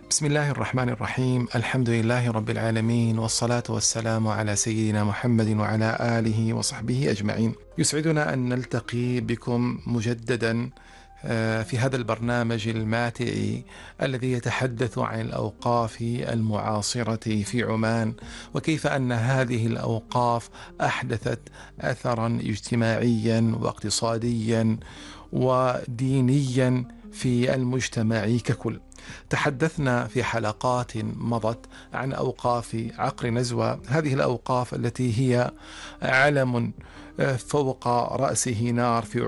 بسم الله الرحمن الرحيم. الحمد لله رب العالمين، والصلاة والسلام على سيدنا محمد وعلى آله وصحبه أجمعين. يسعدنا أن نلتقي بكم مجددا في هذا البرنامج الماتع الذي يتحدث عن الأوقاف المعاصرة في عمان، وكيف أن هذه الأوقاف أحدثت أثرا اجتماعيا واقتصاديا ودينيا في المجتمع ككل. تحدثنا في حلقات مضت عن أوقاف عقر نزوة، هذه الأوقاف التي هي علم فوق رأسه نار في